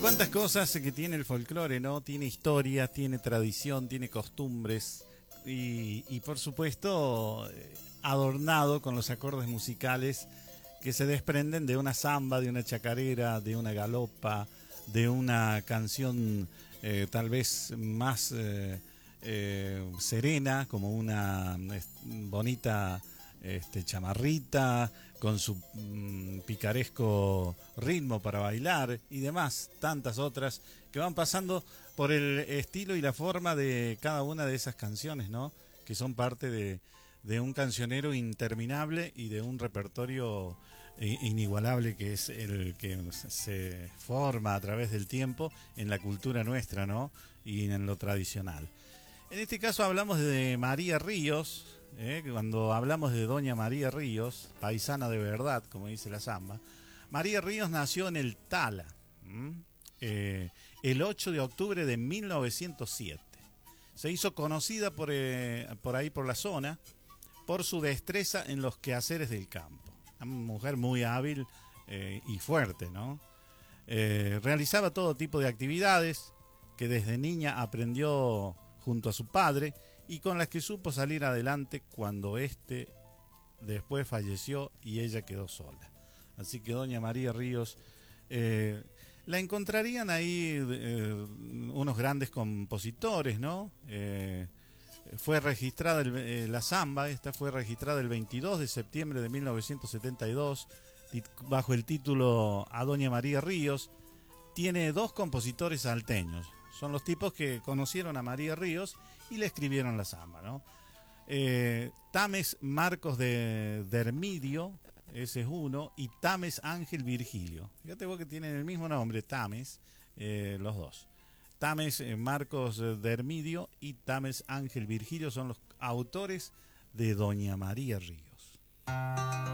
cuántas cosas que tiene el folclore, ¿no? Tiene historia, tiene tradición, tiene costumbres y por supuesto adornado con los acordes musicales que se desprenden de una samba, de una chacarera, de una galopa, de una canción tal vez más serena, como una bonita chamarrita, con su picaresco ritmo para bailar y demás, tantas otras que van pasando por el estilo y la forma de cada una de esas canciones, ¿no? Que son parte de un cancionero interminable y de un repertorio inigualable que es el que se forma a través del tiempo en la cultura nuestra, ¿no? Y en lo tradicional. En este caso hablamos de María Ríos, cuando hablamos de Doña María Ríos, paisana de verdad, como dice la samba. María Ríos nació en el Tala, el 8 de octubre de 1907. Se hizo conocida por ahí, por la zona, por su destreza en los quehaceres del campo. Una mujer muy hábil y fuerte, ¿no? Realizaba todo tipo de actividades que desde niña aprendió junto a su padre y con las que supo salir adelante cuando éste después falleció y ella quedó sola. Así que Doña María Ríos, la encontrarían ahí unos grandes compositores, ¿no? Fue registrada la samba, esta fue registrada el 22 de septiembre de 1972 bajo el título A Doña María Ríos. Tiene dos compositores salteños, son los tipos que conocieron a María Ríos y le escribieron la samba, ¿no? Tames Marcos de Dermidio, ese es uno, y Tames Ángel Virgilio. Fíjate vos que tienen el mismo nombre, Tames, los dos. Tames Marcos Dermidio y Tames Ángel Virgilio son los autores de Doña María Ríos.